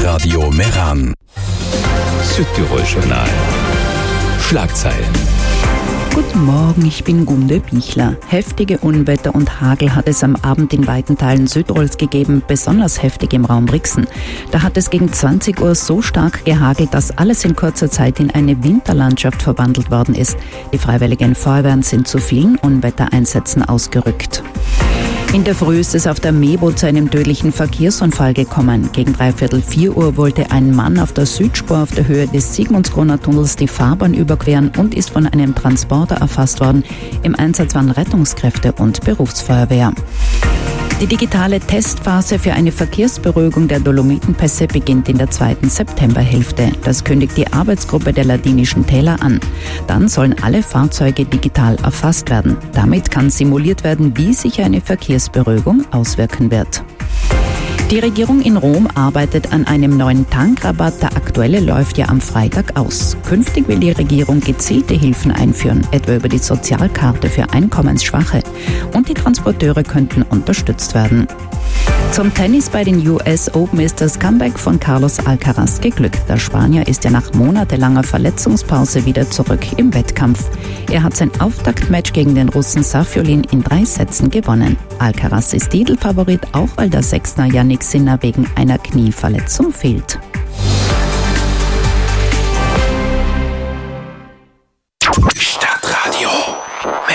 Radio Meran. Südtirol-Journal. Schlagzeilen. Guten Morgen, ich bin Gunde Bichler. Heftige Unwetter und Hagel hat es am Abend in weiten Teilen Südtirols gegeben, besonders heftig im Raum Brixen. Da hat es gegen 20 Uhr so stark gehagelt, dass alles in kurzer Zeit in eine Winterlandschaft verwandelt worden ist. Die Freiwilligen Feuerwehren sind zu vielen Unwettereinsätzen ausgerückt. In der Früh ist es auf der Mebo zu einem tödlichen Verkehrsunfall gekommen. Gegen 3:45 wollte ein Mann auf der Südspur auf der Höhe des Sigmundskroner Tunnels die Fahrbahn überqueren und ist von einem Transporter erfasst worden. Im Einsatz waren Rettungskräfte und Berufsfeuerwehr. Die digitale Testphase für eine Verkehrsberuhigung der Dolomitenpässe beginnt in der 2. Septemberhälfte. Das kündigt die Arbeitsgruppe der Ladinischen Täler an. Dann sollen alle Fahrzeuge digital erfasst werden. Damit kann simuliert werden, wie sich eine Verkehrsberuhigung auswirken wird. Die Regierung in Rom arbeitet an einem neuen Tankrabatt. Der aktuelle läuft ja am Freitag aus. Künftig will die Regierung gezielte Hilfen einführen, etwa über die Sozialkarte für Einkommensschwache. Und die Transporteure könnten unterstützt werden. Zum Tennis bei den US Open ist das Comeback von Carlos Alcaraz geglückt. Der Spanier ist ja nach monatelanger Verletzungspause wieder zurück im Wettkampf. Er hat sein Auftaktmatch gegen den Russen Safiulin in 3 Sätzen gewonnen. Alcaraz ist Titelfavorit, auch weil der Sechsner Jannik Sinner wegen einer Knieverletzung fehlt.